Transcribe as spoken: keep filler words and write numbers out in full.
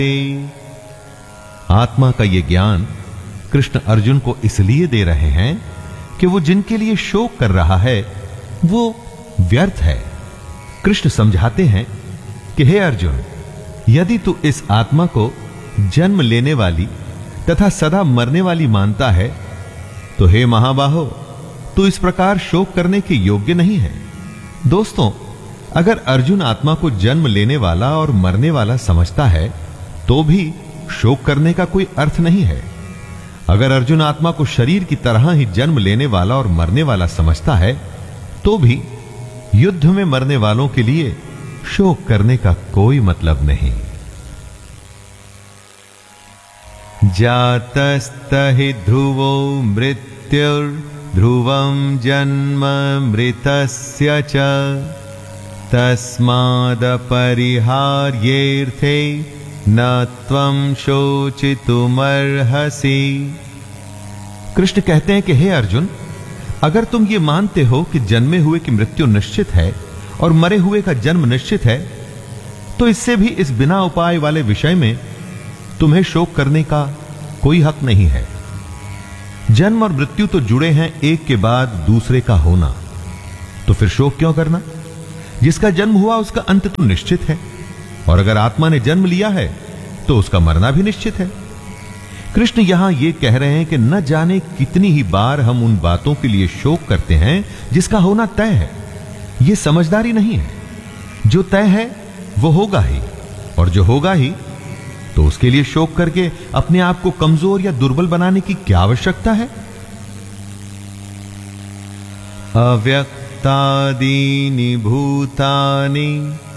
आत्मा का ये ज्ञान कृष्ण अर्जुन को इसलिए दे रहे हैं कि वो जिनके लिए शोक कर रहा है वो व्यर्थ है। कृष्ण समझाते हैं कि हे अर्जुन, यदि तू इस आत्मा को जन्म लेने वाली तथा सदा मरने वाली मानता है तो हे महाबाहो, तू इस प्रकार शोक करने के योग्य नहीं है। दोस्तों, अगर अर्जुन आत्मा को जन्म लेने वाला और मरने वाला समझता है तो भी शोक करने का कोई अर्थ नहीं है। अगर अर्जुन आत्मा को शरीर की तरह ही जन्म लेने वाला और मरने वाला समझता है तो भी युद्ध में मरने वालों के लिए शोक करने का कोई मतलब नहीं। जातस्तहि ध्रुवो मृत्युर् ध्रुवं जन्म मृतस्य च तस्माद् परिहार्येऽर्थे न त्वं शोचितुमर्हसि। कृष्ण कहते हैं कि हे अर्जुन, अगर तुम ये मानते हो कि जन्मे हुए की मृत्यु निश्चित है और मरे हुए का जन्म निश्चित है, तो इससे भी इस बिना उपाय वाले विषय में तुम्हें शोक करने का कोई हक नहीं है। जन्म और मृत्यु तो जुड़े हैं एक के बाद दूसरे का होना, तो फिर शोक क्यों करना? जिसका जन्म हुआ उसका अंत तो निश्चित है, और अगर आत्मा ने जन्म लिया है तो उसका मरना भी निश्चित है। कृष्ण यहां यह कह रहे हैं कि न जाने कितनी ही बार हम उन बातों के लिए शोक करते हैं जिसका होना तय है। यह समझदारी नहीं है। जो तय है वो होगा ही, और जो होगा ही तो उसके लिए शोक करके अपने आप को कमजोर या दुर्बल बनाने की क्या आवश्यकता है? अव्यक्तादीनि भूतानि